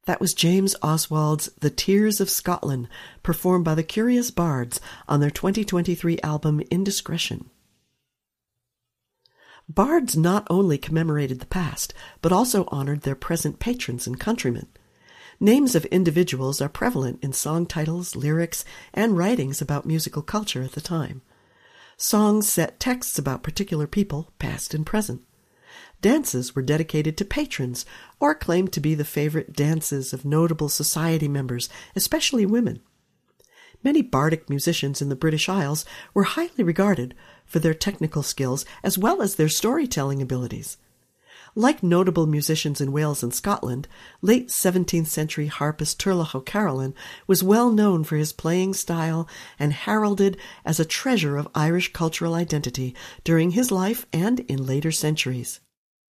That was James Oswald's The Tears of Scotland, performed by the Curious Bards on their 2023 album Indiscretion. Bards not only commemorated the past, but also honored their present patrons and countrymen. Names of individuals are prevalent in song titles, lyrics, and writings about musical culture at the time. Songs set texts about particular people, past and present. Dances were dedicated to patrons or claimed to be the favorite dances of notable society members, especially women. Many bardic musicians in the British Isles were highly regarded for their technical skills as well as their storytelling abilities. Like notable musicians in Wales and Scotland, late 17th century harpist Turlough O'Carolan was well known for his playing style and heralded as a treasure of Irish cultural identity during his life and in later centuries.